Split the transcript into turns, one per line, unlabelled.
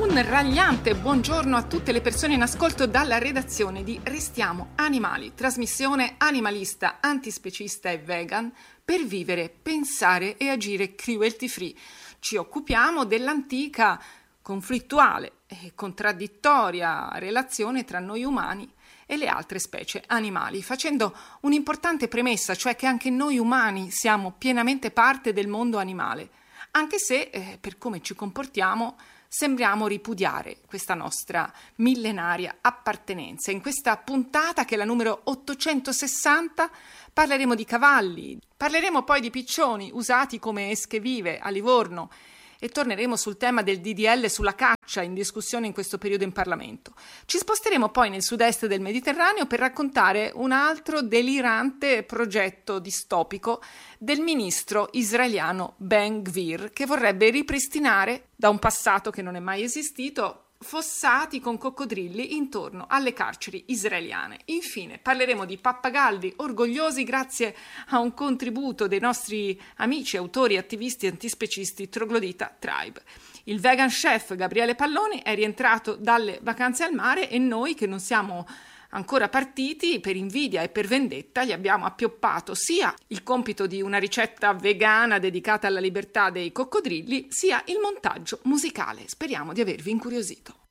Un ragliante buongiorno a tutte le persone in ascolto dalla redazione di Restiamo Animali, trasmissione animalista, antispecista e vegan per vivere, pensare e agire cruelty free. Ci occupiamo dell'antica, conflittuale e contraddittoria relazione tra noi umani e le altre specie animali, facendo un'importante premessa, cioè che anche noi umani siamo pienamente parte del mondo animale, anche se, per come ci comportiamo, sembriamo ripudiare questa nostra millenaria appartenenza. In questa puntata, che è la numero 860, parleremo di cavalli, parleremo poi di piccioni usati come esche vive a Livorno e torneremo sul tema del DDL sulla caccia in discussione in questo periodo in Parlamento. Ci sposteremo poi nel sud-est del Mediterraneo per raccontare un altro delirante progetto distopico del ministro israeliano Ben Gvir, che vorrebbe ripristinare, da un passato che non è mai esistito, fossati con coccodrilli intorno alle carceri israeliane. Infine parleremo di pappagalli orgogliosi grazie a un contributo dei nostri amici, autori, attivisti antispecisti Troglodita Tribe. Il vegan chef Gabriele Palloni è rientrato dalle vacanze al mare e noi, che non siamo ancora partiti, per invidia e per vendetta gli abbiamo appioppato sia il compito di una ricetta vegana dedicata alla libertà dei coccodrilli, sia il montaggio musicale. Speriamo di avervi incuriosito.